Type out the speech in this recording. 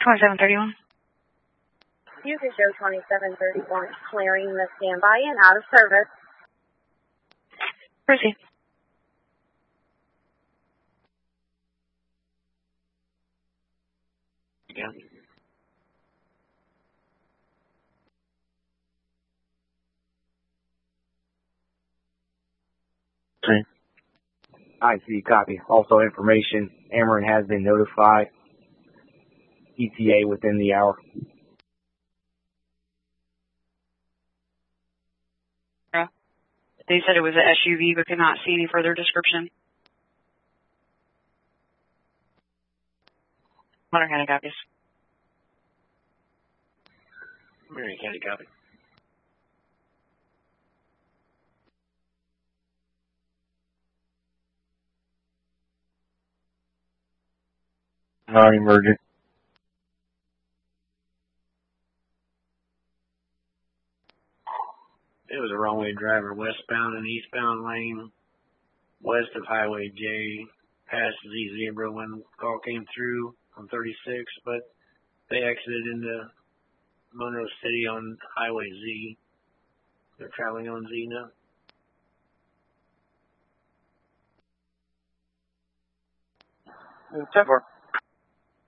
2731. You can show 2731 clearing the standby and out of service. Proceed. Again. Okay. I see, copy. Also information, Ameren has been notified. ETA within the hour. They said it was an SUV, but could not see any further description. Monterey County copies. Marion County copy. Non-emergent. It was a wrong-way driver, westbound and eastbound lane, west of Highway J, past Z Zebra when the call came through on 36, but they exited into Monroe City on Highway Z. They're traveling on Z now. 10-4.